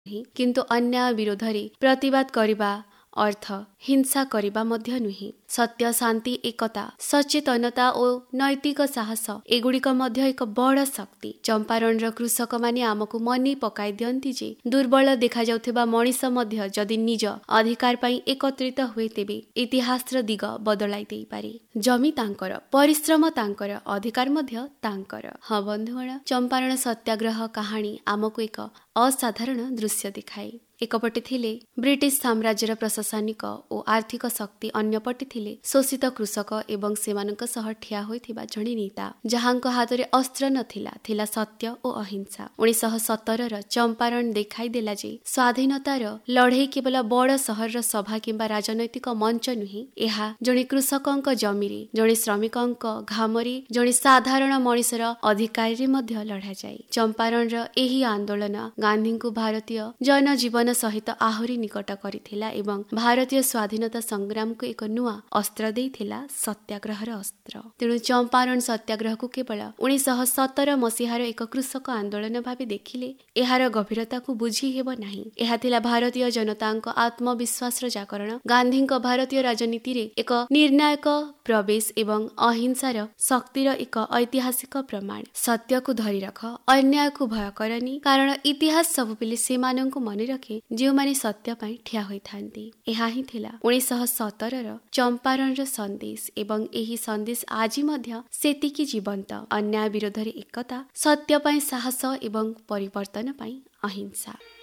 किंतु अन्याय विरोध रे प्रतिवाद करिबा अर्थ हिंसा करिबा मध्य नुहे। सत्य, शांति, एकता, सचेतनता और नैतिक साहस एगुड़िक मध्य एक बड़ शक्ति। चंपारण कृषक माने आमको मनी पकाई दियंती जे दुर्बल देखा जाउथिबा मनीष मध्य जदि निज अधिकार पई एकत्रित हुए तेबे इतिहास दिग बदलाई देई पारे। जमी तांकर, परिश्रम तांकर, अधिकार मध्य तांकर। हाँ बंधुगण, चंपारण सत्याग्रह कहानी आमको एक असाधारण दृश्य दिखाए। एकपटे थिले ब्रिटिश साम्राज्यर प्रशासनिक और आर्थिक शक्ति, अन्यपटे थिले शोषित कृषक एवं सेमानक सह ठिया होइथिबा जणे नेता जहांक हातरे अस्त्र नथिला, थिला सत्य और अहिंसा। 1917 चंपारण देखाई देला जे स्वाधीनतार लड़ाई केवल बड़ सहर सभा किंबा राजनैतिक मंच नुहे, एहा जणे कृषकक जमीरे, जणे श्रमिकक घामरे, जणे साधारण मनिषर अधिकार रे मध्य लड़ा जाए। चंपारण एही आंदोलन गांधी को भारतीय जनजीवन सहित आहुरी निकट करिथिला एवं भारतीय स्वाधीनता संग्राम को एक नुआ अस्त्र देइथिला, सत्याग्रहर अस्त्र। तेणु चंपारण सत्याग्रह को केवल 1917 मसीहार एक कृषक आंदोलन भावे देखिले एहार गभीरता को बुझी हेब नाही। एहा थिला भारतीय जनतांक आत्मविश्वास जागरण, गांधी भारतीय राजनीति रे एक निर्णायक प्रवेश एवं अहिंसार शक्तिर एक ऐतिहासिक प्रमाण। सत्य को धरी रख, अन्याय को भय करनी, कारण इतिहास सब पिले सेमानंकु मने रखे जो माने सत्य पाई ठिया होई थांती। एहा ही थिला 1917 चंपारण संदेश एवं एही संदेश आजि मध्य सेतिकी जीवंत। अन्याय विरोध रे एकता, सत्य पाई साहस एवं परिवर्तन पाई अहिंसा।